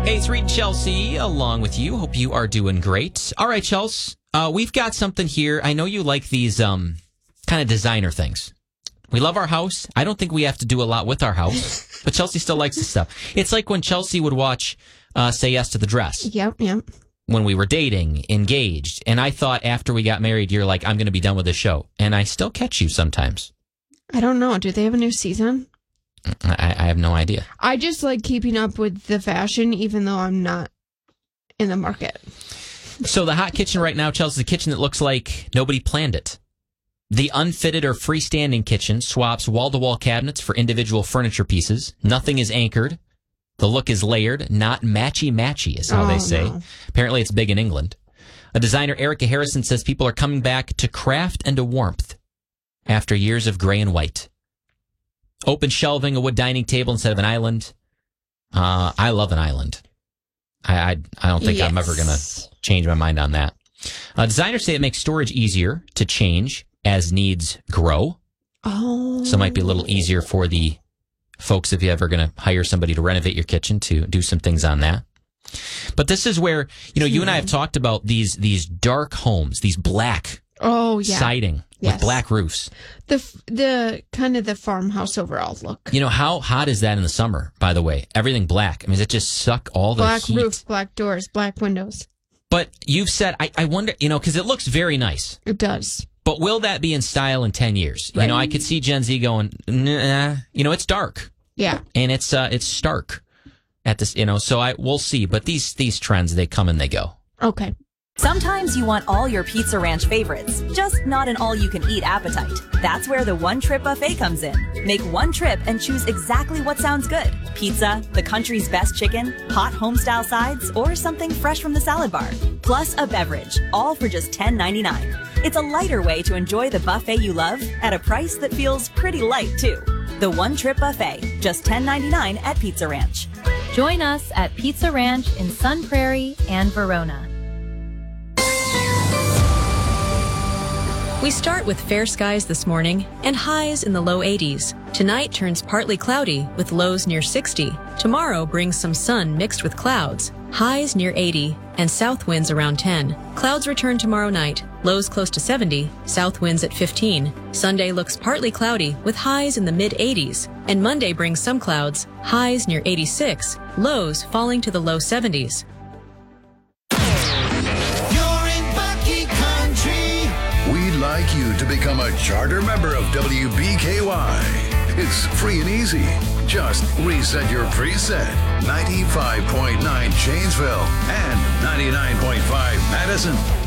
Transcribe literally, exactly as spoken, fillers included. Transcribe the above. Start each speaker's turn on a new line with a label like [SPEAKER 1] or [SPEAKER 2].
[SPEAKER 1] Hey, it's Reed and Chelsea along with you. Hope you are doing great. All right, Chelsea, uh, we've got something here. I know you like these um, kind of designer things. We love our house. I don't think we have to do a lot with our house, but Chelsea still likes this stuff. It's like when Chelsea would watch uh, Say Yes to the Dress.
[SPEAKER 2] Yep, yep.
[SPEAKER 1] When we were dating, engaged, and I thought after we got married, you're like, I'm going to be done with this show. And I still catch you sometimes.
[SPEAKER 2] I don't know. Do they have a new season?
[SPEAKER 1] I, I have no idea.
[SPEAKER 2] I just like keeping up with the fashion, even though I'm not in the market.
[SPEAKER 1] So the hot kitchen right now, Chelsea, is a kitchen that looks like nobody planned it. The unfitted or freestanding kitchen swaps wall-to-wall cabinets for individual furniture pieces. Nothing is anchored. The look is layered, not matchy-matchy, is how
[SPEAKER 2] oh,
[SPEAKER 1] they say.
[SPEAKER 2] No.
[SPEAKER 1] Apparently it's big in England. A designer, Erica Harrison, says people are coming back to craft and to warmth after years of gray and white. Open shelving, a wood dining table instead of an island. Uh, I love an island. I I, I don't think yes. I'm ever going to change my mind on that. Uh, designers say it makes storage easier to change as needs grow.
[SPEAKER 2] Oh.
[SPEAKER 1] So it might be a little easier for the folks if you're ever going to hire somebody to renovate your kitchen to do some things on that. But this is where, you know, you and I have talked about these these dark homes, these black
[SPEAKER 2] oh, yeah.
[SPEAKER 1] siding
[SPEAKER 2] yes.
[SPEAKER 1] with black roofs.
[SPEAKER 2] The the kind of the farmhouse overall look.
[SPEAKER 1] You know, how hot is that in the summer, by the way? Everything black. I mean, does it just suck all the
[SPEAKER 2] black
[SPEAKER 1] heat?
[SPEAKER 2] Black roofs, black doors, black windows.
[SPEAKER 1] But you've said, I, I wonder, you know, because it looks very nice.
[SPEAKER 2] It does.
[SPEAKER 1] But will that be in style in ten years?
[SPEAKER 2] Right.
[SPEAKER 1] You know, I could see Gen Z going, nah. You know, it's dark.
[SPEAKER 2] Yeah.
[SPEAKER 1] And it's uh, it's stark at this, you know, so I we'll see. But these these trends, they come and they go.
[SPEAKER 2] Okay.
[SPEAKER 3] Sometimes you want all your Pizza Ranch favorites, just not an all-you-can-eat appetite. That's where the One Trip Buffet comes in. Make one trip and choose exactly what sounds good. Pizza, the country's best chicken, hot home-style sides, or something fresh from the salad bar. Plus a beverage, all for just ten ninety-nine. It's a lighter way to enjoy the buffet you love at a price that feels pretty light, too. The One Trip Buffet, just ten ninety-nine at Pizza Ranch.
[SPEAKER 4] Join us at Pizza Ranch in Sun Prairie and Verona.
[SPEAKER 5] We start with fair skies this morning and highs in the low eighties. Tonight turns partly cloudy with lows near sixty. Tomorrow brings some sun mixed with clouds, highs near eighty, and south winds around ten. Clouds return tomorrow night, lows close to seventy, south winds at fifteen. Sunday looks partly cloudy with highs in the mid eighties, and Monday brings some clouds, highs near eighty-six, lows falling to the low seventies.
[SPEAKER 6] We'd like you to become a charter member of W B K Y. It's free and easy. Just reset your preset. ninety-five point nine Janesville and ninety-nine point five Madison.